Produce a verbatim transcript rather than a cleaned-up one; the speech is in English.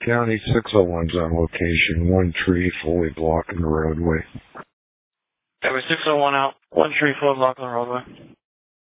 County six oh one's on location. One tree fully blocking the roadway. Cover six oh one out. One tree fully blocking the roadway.